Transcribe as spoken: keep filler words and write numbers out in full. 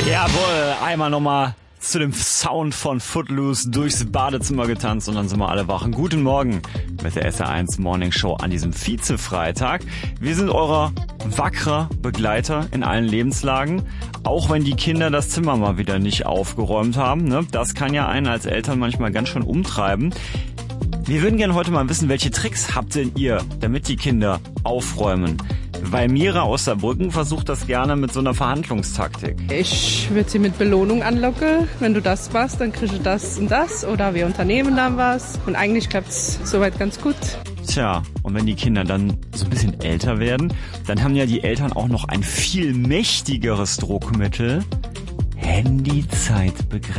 Jawohl, einmal nochmal zu dem Sound von Footloose durchs Badezimmer getanzt und dann sind wir alle wach. Guten Morgen mit der S R eins Morning Show an diesem Vize-Freitag. Wir sind eurer wackerer Begleiter in allen Lebenslagen, auch wenn die Kinder das Zimmer mal wieder nicht aufgeräumt haben. Ne? Das kann ja einen als Eltern manchmal ganz schön umtreiben. Wir würden gerne heute mal wissen, welche Tricks habt denn ihr, damit die Kinder aufräumen? Weil Mira aus Saarbrücken versucht das gerne mit so einer Verhandlungstaktik. Ich würde sie mit Belohnung anlocken. Wenn du das machst, dann kriegst du das und das. Oder wir unternehmen dann was. Und eigentlich klappt es soweit ganz gut. Tja, und wenn die Kinder dann so ein bisschen älter werden, dann haben ja die Eltern auch noch ein viel mächtigeres Druckmittel. Handyzeitbegrenzung.